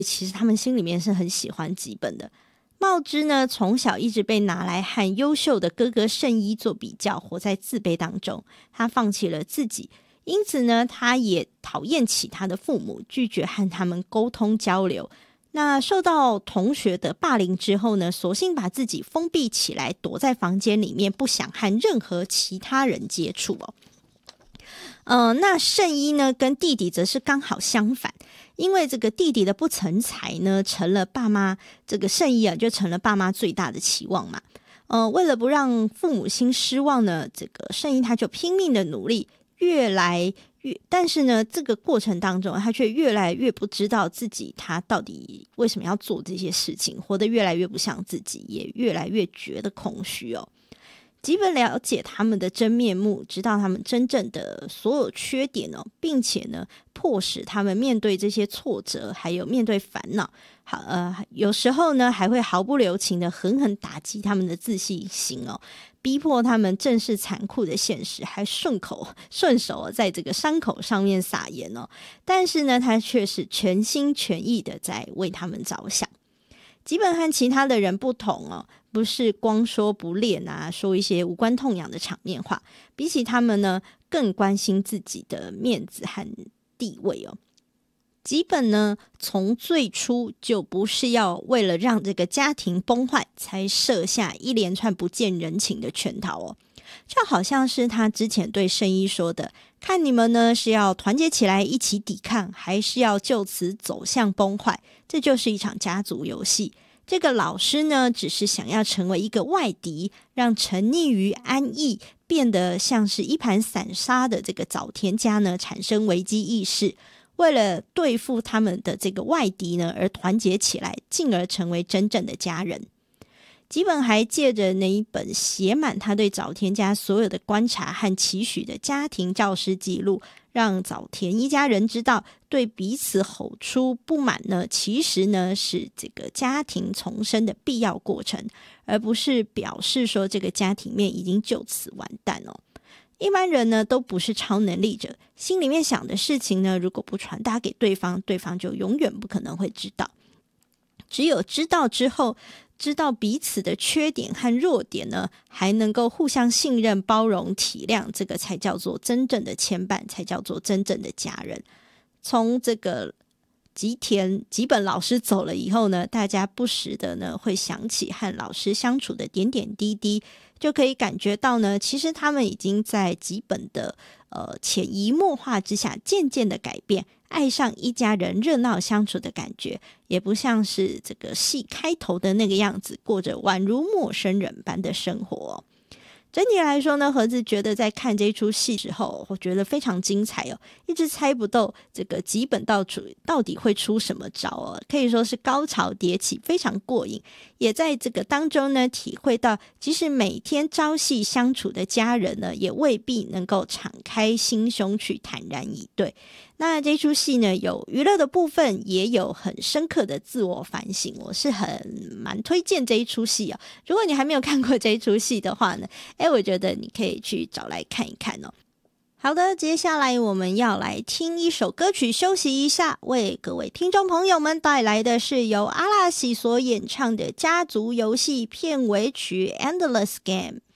其实他们心里面是很喜欢吉本的。茂之呢，从小一直被拿来和优秀的哥哥圣一做比较，活在自卑当中。他放弃了自己，因此呢，他也讨厌起他的父母，拒绝和他们沟通交流。那受到同学的霸凌之后呢，索性把自己封闭起来，躲在房间里面，不想和任何其他人接触那圣一呢，跟弟弟则是刚好相反。因为这个弟弟的不成才呢，成了爸妈这个圣一就成了爸妈最大的期望嘛。为了不让父母亲失望呢，这个圣一他就拼命的努力，但是呢，这个过程当中，他却越来越不知道自己他到底为什么要做这些事情，活得越来越不像自己，也越来越觉得空虚吉本了解他们的真面目，知道他们真正的所有缺点并且呢，迫使他们面对这些挫折，还有面对烦恼。有时候呢，还会毫不留情的狠狠打击他们的自信心逼迫他们正视残酷的现实，还顺手在这个伤口上面撒盐但是呢，他却是全心全意的在为他们着想。吉本和其他的人不同不是光说不练说一些无关痛痒的场面话，比起他们呢，更关心自己的面子和地位吉本呢，从最初就不是要为了让这个家庭崩坏才设下一连串不见人情的圈套就好像是他之前对圣一说的，看你们呢是要团结起来一起抵抗，还是要就此走向崩坏，这就是一场家族游戏。这个老师呢，只是想要成为一个外敌，让沉溺于安逸变得像是一盘散沙的这个早田家呢，产生危机意识，为了对付他们的这个外敌呢，而团结起来，进而成为真正的家人。吉本还借着那一本写满他对早田家所有的观察和期许的家庭教师记录，让早田一家人知道，对彼此吼出不满呢，其实呢是这个家庭重生的必要过程，而不是表示说这个家庭面已经就此完蛋一般人呢都不是超能力者，心里面想的事情呢，如果不传达给对方，对方就永远不可能会知道。只有知道之后，知道彼此的缺点和弱点呢，还能够互相信任、包容、体谅，这个才叫做真正的牵绊，才叫做真正的家人。从这个吉本老师走了以后呢，大家不时的呢会想起和老师相处的点点滴滴，就可以感觉到呢，其实他们已经在吉本的潜移默化之下渐渐的改变，爱上一家人热闹相处的感觉，也不像是这个戏开头的那个样子，过着宛如陌生人般的生活整体来说呢，盒子觉得在看这一出戏之后，我觉得非常精彩一直猜不到这个吉本到底会出什么招可以说是高潮迭起，非常过瘾。也在这个当中呢，体会到即使每天朝夕相处的家人呢，也未必能够敞开心胸去坦然以对。那这出戏呢，有娱乐的部分，也有很深刻的自我反省，我是蛮推荐这一出戏如果你还没有看过这一出戏的话呢，我觉得你可以去找来看一看好的，接下来我们要来听一首歌曲休息一下，为各位听众朋友们带来的是由阿拉西所演唱的家族游戏片尾曲 Endless Game。